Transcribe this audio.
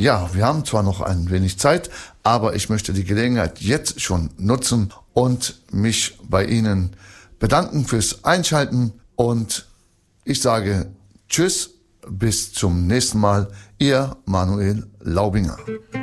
Ja, wir haben zwar noch ein wenig Zeit, aber ich möchte die Gelegenheit jetzt schon nutzen und mich bei Ihnen bedanken fürs Einschalten und ich sage Tschüss, bis zum nächsten Mal, Ihr Manuel Laubinger.